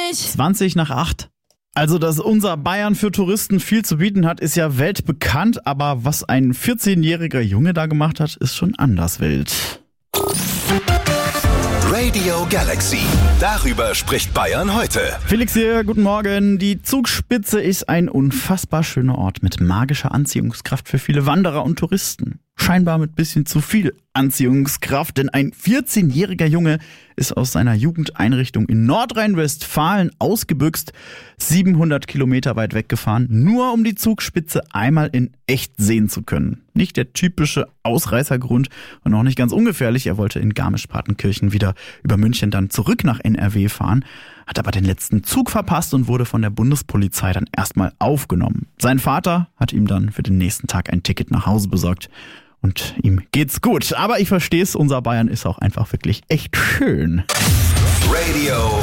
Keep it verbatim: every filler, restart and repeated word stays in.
nicht. zwanzig nach acht. Also, dass unser Bayern für Touristen viel zu bieten hat, ist ja weltbekannt. Aber was ein vierzehnjähriger Junge da gemacht hat, ist schon anders wild. Radio Galaxy. Darüber spricht Bayern heute. Felix hier, guten Morgen. Die Zugspitze ist ein unfassbar schöner Ort mit magischer Anziehungskraft für viele Wanderer und Touristen. Scheinbar mit bisschen zu viel Anziehungskraft, denn ein vierzehnjähriger Junge ist aus seiner Jugendeinrichtung in Nordrhein-Westfalen ausgebüxt, siebenhundert Kilometer weit weggefahren, nur um die Zugspitze einmal in echt sehen zu können. Nicht der typische Ausreißergrund und auch nicht ganz ungefährlich. Er wollte in Garmisch-Partenkirchen wieder über München dann zurück nach N R W fahren, hat aber den letzten Zug verpasst und wurde von der Bundespolizei dann erstmal aufgenommen. Sein Vater hat ihm dann für den nächsten Tag ein Ticket nach Hause besorgt. Und ihm geht's gut. Aber ich verstehe es, unser Bayern ist auch einfach wirklich echt schön. Radio